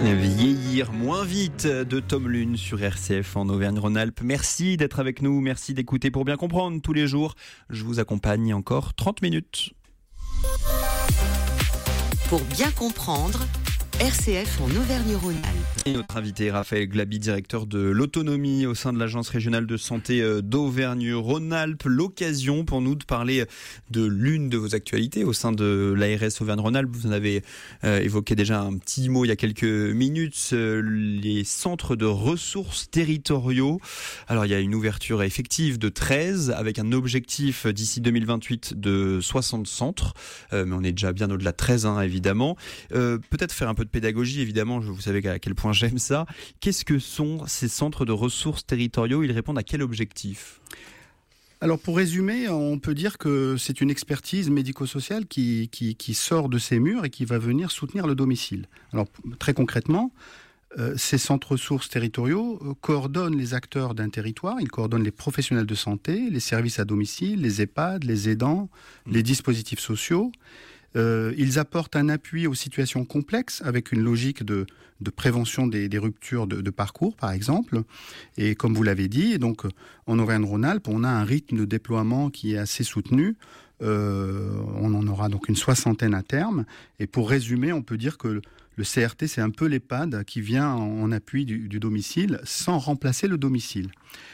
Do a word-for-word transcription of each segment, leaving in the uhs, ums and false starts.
Vieillir moins vite de Tom Lune sur R C F en Auvergne-Rhône-Alpes. Merci d'être avec nous, merci d'écouter pour bien comprendre tous les jours. Je vous accompagne encore trente minutes. Pour bien comprendre, R C F en Auvergne-Rhône-Alpes. Et notre invité Raphaël Glaby, directeur de l'autonomie au sein de l'Agence régionale de santé d'Auvergne-Rhône-Alpes. L'occasion pour nous de parler de l'une de vos actualités au sein de l'A R S Auvergne-Rhône-Alpes. Vous en avez euh, évoqué déjà un petit mot il y a quelques minutes, euh, les centres de ressources territoriaux. Alors il y a une ouverture effective de treize avec un objectif d'ici deux mille vingt-huit de soixante centres, euh, mais on est déjà bien au-delà de treize hein, évidemment. Euh, peut-être faire un peu de pédagogie évidemment, vous savez à quel point j'aime ça. Qu'est-ce que sont ces centres de ressources territoriaux ? Ils répondent à quel objectif ? Alors pour résumer, on peut dire que c'est une expertise médico-sociale qui, qui, qui sort de ces murs et qui va venir soutenir le domicile. Alors très concrètement, euh, ces centres ressources territoriaux euh, coordonnent les acteurs d'un territoire, ils coordonnent les professionnels de santé, les services à domicile, les EHPAD, les aidants, mmh. les dispositifs sociaux. Euh, ils apportent un appui aux situations complexes avec une logique de, de prévention des, des ruptures de, de parcours, par exemple. Et comme vous l'avez dit, et donc en Auvergne-Rhône-Alpes, on a un rythme de déploiement qui est assez soutenu. Euh, on en aura donc une soixantaine à terme. Et pour résumer, on peut dire que le C R T, c'est un peu l'EHPAD qui vient en, en appui du, du domicile sans remplacer le domicile.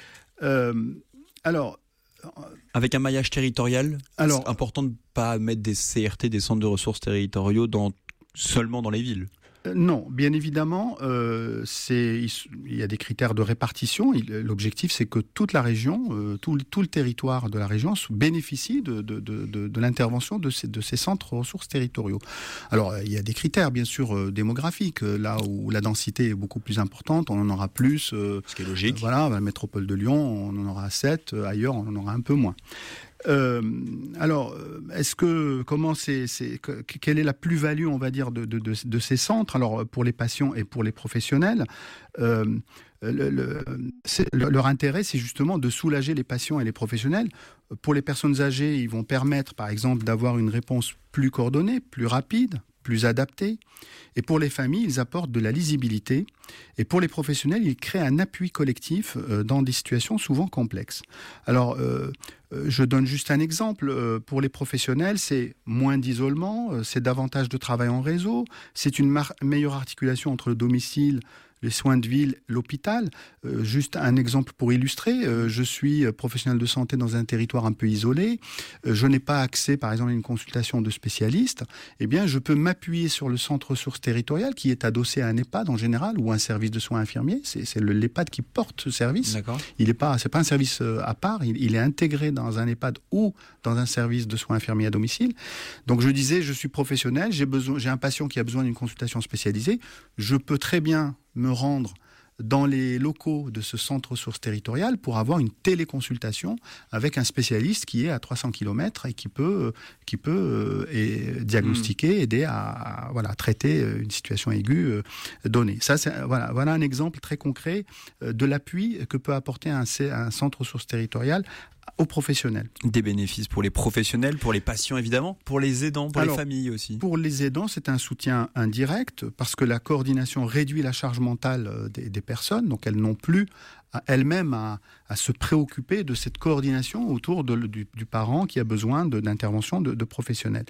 Euh, alors... Avec un maillage territorial, alors, c'est important de ne pas mettre des C R T, des centres de ressources territoriaux, dans, seulement dans les villes. Euh, non, bien évidemment, euh, c'est, il y a des critères de répartition. Il, l'objectif, c'est que toute la région, euh, tout, tout le territoire de la région bénéficie de, de, de, de, de l'intervention de ces, de ces centres ressources territoriaux. Alors, il y a des critères, bien sûr, euh, démographiques. Là où la densité est beaucoup plus importante, on en aura plus. Euh, Ce qui est logique. Euh, voilà, la métropole de Lyon, on en aura sept. Euh, ailleurs, on en aura un peu moins. Euh, alors, est-ce que comment c'est, c'est quelle est la plus-value, on va dire, de, de, de, de ces centres ? Alors, pour les patients et pour les professionnels, euh, le, le, c'est, le, leur intérêt, c'est justement de soulager les patients et les professionnels. Pour les personnes âgées, ils vont permettre, par exemple, d'avoir une réponse plus coordonnée, plus rapide, plus adaptés. Et pour les familles, ils apportent de la lisibilité. Et pour les professionnels, ils créent un appui collectif euh, dans des situations souvent complexes. Alors, euh, euh, je donne juste un exemple. Euh, pour les professionnels, c'est moins d'isolement, euh, c'est davantage de travail en réseau, c'est une mar- meilleure articulation entre le domicile, les soins de ville, l'hôpital. Euh, juste un exemple pour illustrer. Euh, je suis professionnel de santé dans un territoire un peu isolé. Euh, je n'ai pas accès, par exemple, à une consultation de spécialiste. Eh bien, je peux m'appuyer sur le centre ressources territoriales qui est adossé à un EHPAD en général ou un service de soins infirmiers. C'est, c'est le, l'EHPAD qui porte ce service. D'accord. Il est pas, c'est pas un service à part. Il, il est intégré dans un EHPAD ou dans un service de soins infirmiers à domicile. Donc, je disais, je suis professionnel. J'ai besoin, j'ai un patient qui a besoin d'une consultation spécialisée. Je peux très bien me rendre dans les locaux de ce centre ressources territoriales pour avoir une téléconsultation avec un spécialiste qui est à trois cents kilomètres et qui peut, qui peut euh, et diagnostiquer, mmh. aider à, à voilà, traiter une situation aiguë euh, donnée. Ça, c'est, voilà, voilà un exemple très concret euh, de l'appui que peut apporter un, un centre ressources territoriales aux professionnels. Des bénéfices pour les professionnels, pour les patients évidemment, pour les aidants, pour Alors, les familles aussi. Pour les aidants, c'est un soutien indirect parce que la coordination réduit la charge mentale des, des personnes, donc elles n'ont plus à elles-mêmes à, à se préoccuper de cette coordination autour de, du, du parent qui a besoin de, d'intervention de, de professionnels.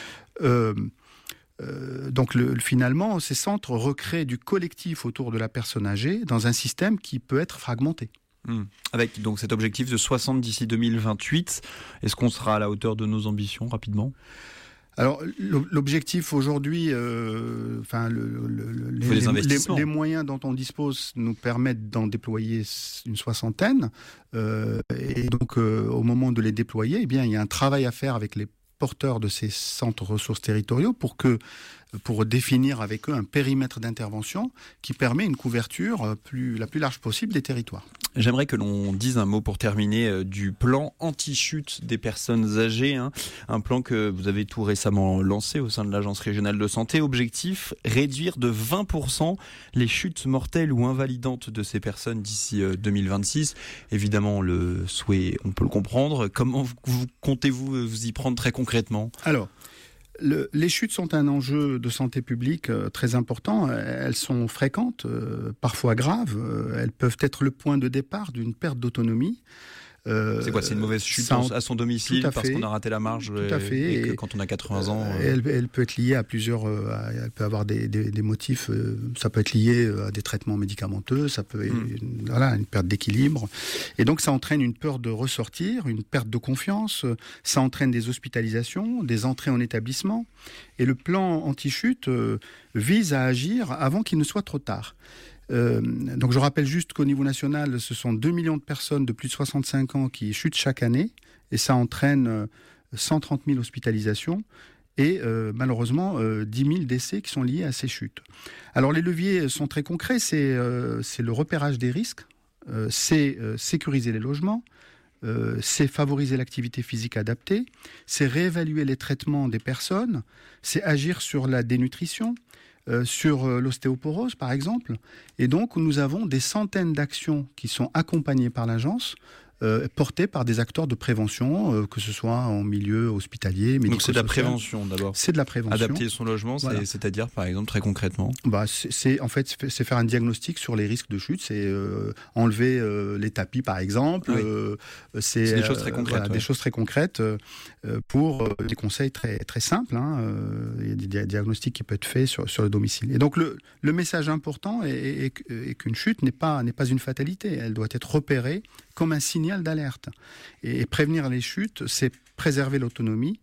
Euh, Euh, donc le, finalement, ces centres recréent du collectif autour de la personne âgée dans un système qui peut être fragmenté. Mmh. Avec donc cet objectif de soixante d'ici deux mille vingt-huit, est-ce qu'on sera à la hauteur de nos ambitions rapidement ? Alors l'objectif aujourd'hui, euh, enfin le, le, le, les, les, les moyens dont on dispose nous permettent d'en déployer une soixantaine, euh, et donc euh, au moment de les déployer, eh bien il y a un travail à faire avec les porteurs de ces centres ressources territoriaux pour que pour définir avec eux un périmètre d'intervention qui permet une couverture plus, la plus large possible des territoires. J'aimerais que l'on dise un mot pour terminer euh, du plan anti-chute des personnes âgées, hein, un plan que vous avez tout récemment lancé au sein de l'Agence régionale de santé. Objectif, réduire de vingt pour cent les chutes mortelles ou invalidantes de ces personnes d'ici euh, deux mille vingt-six. Évidemment, le souhait, on peut le comprendre. Comment vous, vous comptez-vous vous y prendre très concrètement ? Alors, Le, les chutes sont un enjeu de santé publique euh, très important. Elles sont fréquentes, euh, parfois graves. Euh, elles peuvent être le point de départ d'une perte d'autonomie. Euh, c'est quoi, c'est une mauvaise chute en, à son domicile parce qu'on a raté la marge tout à fait. et, et et que quand on a quatre-vingts ans... Euh... Elle, elle peut être liée à plusieurs... Euh, elle peut avoir des, des, des motifs... Euh, ça peut être lié à des traitements médicamenteux, ça peut... Mm. Une, voilà, une perte d'équilibre. Et donc ça entraîne une peur de ressortir, une perte de confiance, ça entraîne des hospitalisations, des entrées en établissement. Et le plan anti-chute euh, vise à agir avant qu'il ne soit trop tard. Euh, donc je rappelle juste qu'au niveau national, ce sont deux millions de personnes de plus de soixante-cinq ans qui chutent chaque année, et ça entraîne cent trente mille hospitalisations et euh, malheureusement euh, dix mille décès qui sont liés à ces chutes. Alors les leviers sont très concrets, c'est, euh, c'est le repérage des risques, euh, c'est euh, sécuriser les logements, euh, c'est favoriser l'activité physique adaptée, c'est réévaluer les traitements des personnes, c'est agir sur la dénutrition, Euh, sur euh, l'ostéoporose par exemple, et donc nous avons des centaines d'actions qui sont accompagnées par l'agence, euh, portées par des acteurs de prévention, euh, que ce soit en milieu hospitalier, médico-social. Donc c'est de la prévention d'abord. C'est de la prévention. Adapter son logement, c'est, voilà. C'est-à-dire par exemple très concrètement. Bah c'est, c'est en fait c'est faire un diagnostic sur les risques de chute, c'est euh, enlever euh, les tapis par exemple. Oui. Euh, c'est, c'est des choses très concrètes. Euh, voilà, ouais. Des choses très concrètes euh, pour euh, des conseils très très simples. Hein, euh, il y a des, des diagnostics qui peuvent être faits sur sur le domicile. Et donc le le message important est, est, est, est qu'une chute n'est pas n'est pas une fatalité. Elle doit être repérée comme un signal d'alerte. Et prévenir les chutes, c'est préserver l'autonomie.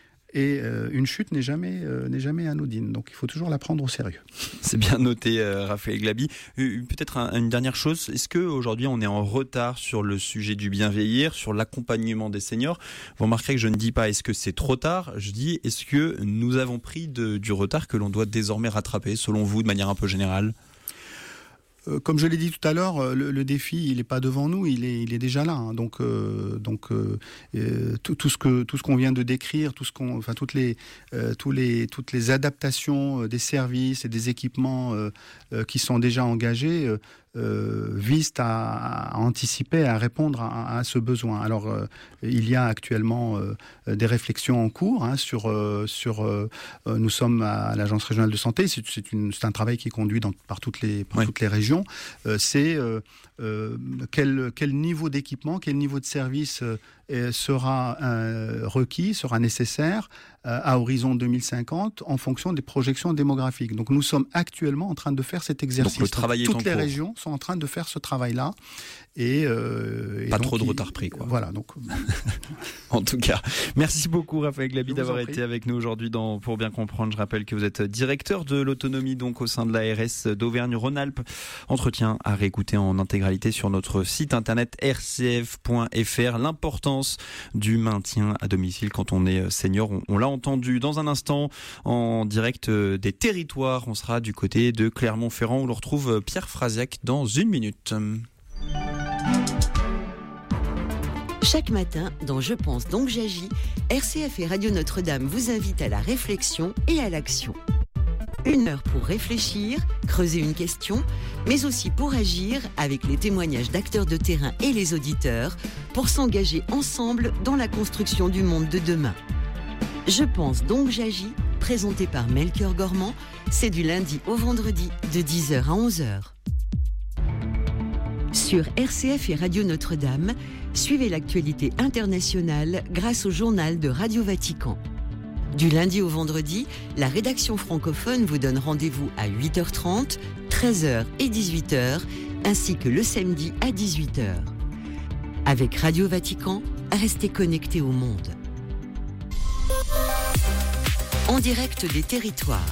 Et euh, une chute n'est jamais, euh, n'est jamais anodine. Donc il faut toujours la prendre au sérieux. C'est bien noté, euh, Raphaël Glaby. Euh, peut-être un, une dernière chose. Est-ce qu'aujourd'hui on est en retard sur le sujet du bien vieillir, sur l'accompagnement des seniors ? Vous remarquerez que je ne dis pas est-ce que c'est trop tard, je dis est-ce que nous avons pris de, du retard que l'on doit désormais rattraper, selon vous, de manière un peu générale ? Comme je l'ai dit tout à l'heure, le, le défi, il n'est pas devant nous, il est, il est déjà là. Hein. Donc, euh, donc euh, tout, tout ce que tout ce qu'on vient de décrire, tout ce qu'on, enfin toutes les, euh, tous les, toutes les adaptations des services et des équipements euh, euh, qui sont déjà engagés euh, euh, visent à, à anticiper, à répondre à, à ce besoin. Alors, euh, il y a actuellement euh, des réflexions en cours hein, sur euh, sur. Euh, nous sommes à l'Agence régionale de santé. C'est, c'est, une, c'est un travail qui est conduit dans, par toutes les par oui. toutes les régions. Euh, c'est euh, euh, quel, quel niveau d'équipement, quel niveau de service euh, sera euh, requis, sera nécessaire euh, à horizon deux mille cinquante en fonction des projections démographiques. Donc nous sommes actuellement en train de faire cet exercice. Donc le travail donc, toutes est en les cours. Régions sont en train de faire ce travail-là. Et, euh, et pas donc, trop de il, retard pris, quoi. Voilà. Donc. En tout cas, merci beaucoup Raphaël Glaby d'avoir été avec nous aujourd'hui dans Pour bien comprendre. Je rappelle que vous êtes directeur de l'autonomie donc au sein de l'A R S d'Auvergne-Rhône-Alpes. Entretien à réécouter en intégralité sur notre site internet r c f point f r. L'importance du maintien à domicile quand on est senior, on, on l'a entendu. Dans un instant, en direct des territoires, on sera du côté de Clermont-Ferrand où l'on retrouve Pierre Frasiac dans une minute. Chaque matin, dans Je pense donc j'agis, R C F et Radio Notre-Dame vous invitent à la réflexion et à l'action. Une heure pour réfléchir, creuser une question, mais aussi pour agir avec les témoignages d'acteurs de terrain et les auditeurs, pour s'engager ensemble dans la construction du monde de demain. Je pense donc j'agis, présenté par Melchior Gormand, c'est du lundi au vendredi de dix heures à onze heures. Sur R C F et Radio Notre-Dame, suivez l'actualité internationale grâce au journal de Radio Vatican. Du lundi au vendredi, la rédaction francophone vous donne rendez-vous à huit heures trente, treize heures et dix-huit heures, ainsi que le samedi à dix-huit heures. Avec Radio Vatican, restez connectés au monde. En direct des territoires.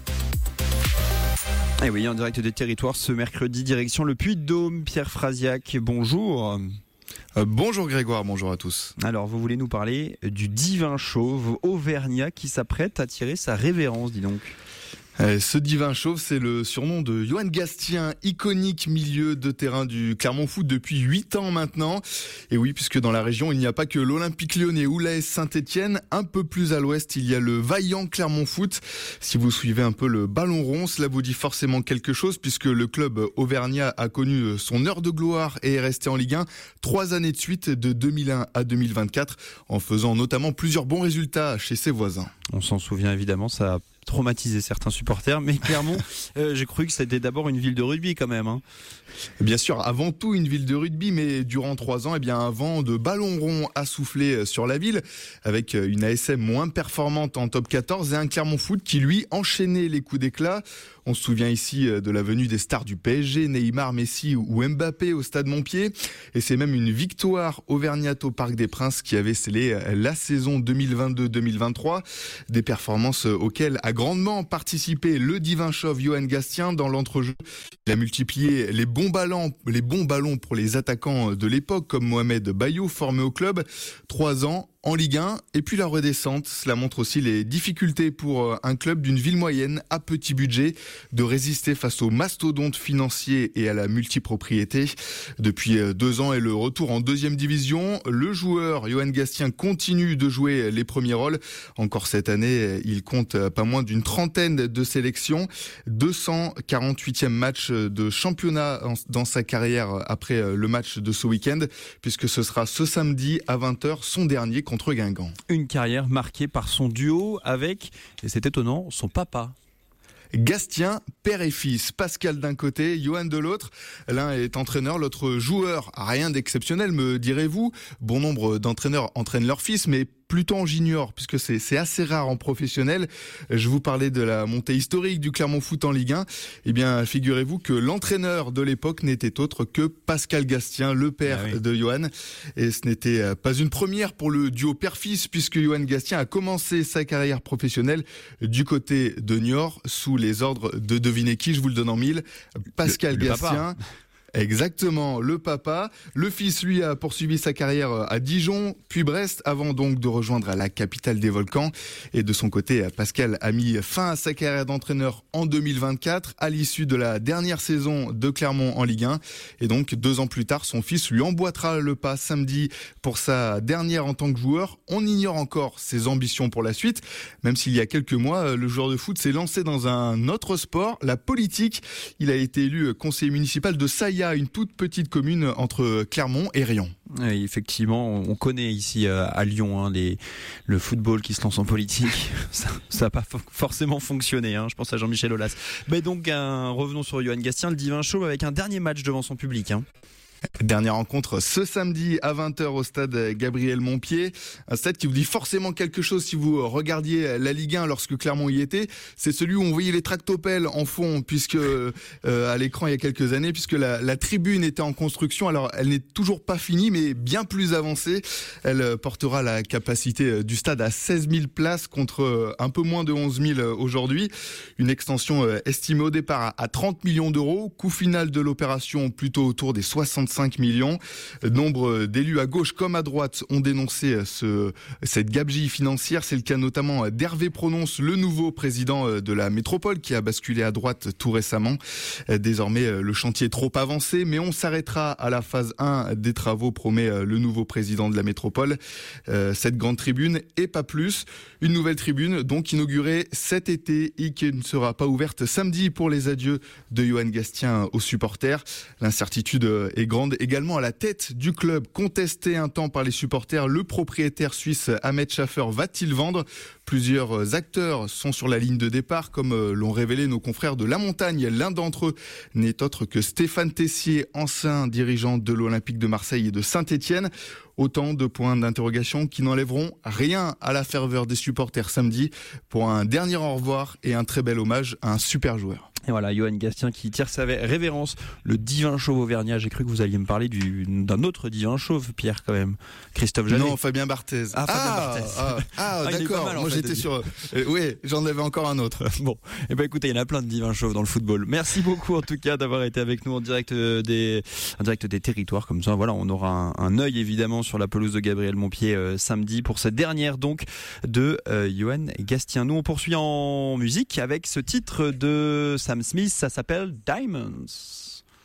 Et oui, en direct des territoires, ce mercredi, direction le Puy-de-Dôme. Pierre Frasiac, bonjour. Euh, bonjour Grégoire, bonjour à tous. Alors, vous voulez nous parler du divin chauve auvergnat qui s'apprête à tirer sa révérence, dis donc. Ce divin chauve, c'est le surnom de Johan Gastien, iconique milieu de terrain du Clermont Foot depuis huit ans maintenant. Et oui, puisque dans la région, il n'y a pas que l'Olympique Lyonnais ou l'A S Saint-Etienne. Un peu plus à l'ouest, il y a le vaillant Clermont Foot. Si vous suivez un peu le ballon rond, cela vous dit forcément quelque chose, puisque le club auvergnat a connu son heure de gloire et est resté en Ligue un trois années de suite, de deux mille un à deux mille vingt-quatre, en faisant notamment plusieurs bons résultats chez ses voisins. On s'en souvient évidemment, ça a traumatisé certains supporters, mais Clermont, euh, j'ai cru que c'était d'abord une ville de rugby quand même. Hein. Bien sûr, avant tout une ville de rugby, mais durant trois ans, eh bien, un vent de ballon rond a soufflé sur la ville, avec une A S M moins performante en top quatorze et un Clermont Foot qui, lui, enchaînait les coups d'éclat. On se souvient ici de la venue des stars du P S G, Neymar, Messi ou Mbappé au stade Montpied. Et c'est même une victoire auvergnate au Parc des Princes qui avait scellé la saison deux mille vingt-deux deux mille vingt-trois. Des performances auxquelles a grandement participé le divin chauve Johan Gastien dans l'entrejeu. Il a multiplié les bons ballons, les bons ballons pour les attaquants de l'époque comme Mohamed Bayo, formé au club. Trois ans en Ligue un, et puis la redescente. Cela montre aussi les difficultés pour un club d'une ville moyenne à petit budget de résister face aux mastodontes financiers et à la multipropriété. Depuis deux ans et le retour en deuxième division, le joueur Johan Gastien continue de jouer les premiers rôles. Encore cette année, il compte pas moins d'une trentaine de sélections, deux cent quarante-huitième match de championnat dans sa carrière après le match de ce week-end, puisque ce sera ce samedi à vingt heures son dernier contre Guingamp. Une carrière marquée par son duo avec, et c'est étonnant, son papa. Gastien, père et fils, Pascal d'un côté, Johan de l'autre. L'un est entraîneur, l'autre joueur. Rien d'exceptionnel, me direz-vous. Bon nombre d'entraîneurs entraînent leur fils, mais plutôt en junior, puisque c'est, c'est assez rare en professionnel. Je vous parlais de la montée historique du Clermont Foot en Ligue un. Eh bien, figurez-vous que l'entraîneur de l'époque n'était autre que Pascal Gastien, le père ah oui. de Johan. Et ce n'était pas une première pour le duo père-fils, puisque Johan Gastien a commencé sa carrière professionnelle du côté de Niort, sous les ordres de devinez qui, je vous le donne en mille, Pascal le, le Gastien. Papa. Exactement, le papa. Le fils, lui, a poursuivi sa carrière à Dijon, puis Brest, avant donc de rejoindre la capitale des volcans. Et de son côté, Pascal a mis fin à sa carrière d'entraîneur en deux mille vingt-quatre, à l'issue de la dernière saison de Clermont en Ligue un. Et donc, deux ans plus tard, son fils lui emboîtera le pas samedi pour sa dernière en tant que joueur. On ignore encore ses ambitions pour la suite, même s'il y a quelques mois, le joueur de foot s'est lancé dans un autre sport, la politique. Il a été élu conseiller municipal de Saillat, une toute petite commune entre Clermont et Riom. Oui, effectivement, on connaît ici à Lyon hein, les, le football qui se lance en politique. Ça n'a pas forcément fonctionné, hein, je pense à Jean-Michel Aulas. Mais donc, un, revenons sur Johan Gastien, le divin chauve, avec un dernier match devant son public. Hein. Dernière rencontre ce samedi à vingt heures au stade Gabriel Montpied. Un stade qui vous dit forcément quelque chose si vous regardiez la Ligue un lorsque Clermont y était. C'est celui où on voyait les tractopelles en fond, puisque euh, à l'écran il y a quelques années, puisque la, la tribune était en construction. Alors elle n'est toujours pas finie, mais bien plus avancée. Elle portera la capacité du stade à seize mille places contre un peu moins de onze mille aujourd'hui. Une extension estimée au départ à trente millions d'euros. Coût final de l'opération plutôt autour des soixante-cinq millions. Nombre d'élus à gauche comme à droite ont dénoncé ce, cette gabegie financière. C'est le cas notamment d'Hervé Prononce, le nouveau président de la métropole qui a basculé à droite tout récemment. Désormais, le chantier est trop avancé, mais on s'arrêtera à la phase un des travaux, promet le nouveau président de la métropole. Cette grande tribune et pas plus. Une nouvelle tribune donc inaugurée cet été et qui ne sera pas ouverte samedi pour les adieux de Johan Gastien aux supporters. L'incertitude est grande également à la tête du club, contesté un temps par les supporters. Le propriétaire suisse Ahmed Schaffer va-t-il vendre ? Plusieurs acteurs sont sur la ligne de départ, comme l'ont révélé nos confrères de La Montagne. L'un d'entre eux n'est autre que Stéphane Tessier, ancien dirigeant de l'Olympique de Marseille et de Saint-Etienne. Autant de points d'interrogation qui n'enlèveront rien à la ferveur des supporters samedi pour un dernier au revoir et un très bel hommage à un super joueur. Et voilà, Johan Gastien qui tire sa révérence, le divin chauve auvergnat. J'ai cru que vous alliez me parler du, d'un autre divin chauve, Pierre, quand même. Christophe Jallet. Non, Fabien Barthez. Ah, Fabien ah, Barthez. Ah, ah, ah d'accord. Mal, Moi, fait, j'étais sur. Euh, oui, j'en avais encore un autre. Bon, et eh ben écoutez, il y en a plein de divins chauves dans le football. Merci beaucoup, en tout cas, d'avoir été avec nous en direct des, en direct des territoires. Comme ça, voilà, on aura un, un œil évidemment sur la pelouse de Gabriel Montpied euh, samedi pour cette dernière donc de euh, Johan Gastien. Nous, on poursuit en musique avec ce titre de Sam Smith. Ça s'appelle Diamonds.